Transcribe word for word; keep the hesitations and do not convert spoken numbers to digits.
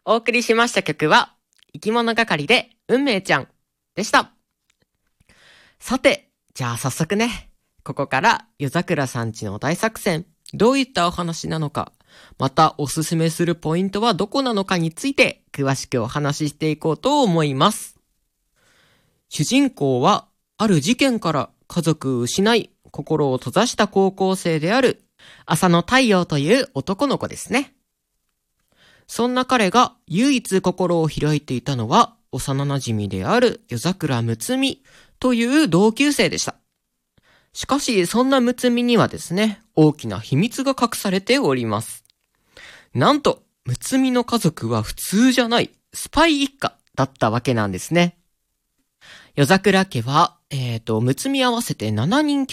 お送りしました曲は、生き物係で運命ちゃんでした。さて、じゃあ早速ね、ここから夜桜さんちの大作戦、どういったお話なのか、またおすすめするポイントはどこなのかについて詳しくお話ししていこうと思います。主人公はある事件から家族を失い心を閉ざした高校生である浅野太陽という男の子ですね。そんな彼が唯一心を開いていたのは幼馴染である夜桜睦美という同級生でした。しかしそんな睦美にはですね、大きな秘密が隠されております。なんと睦美の家族は普通じゃないスパイ一家だったわけなんですね。夜桜家は、えーと、睦美合わせてななにん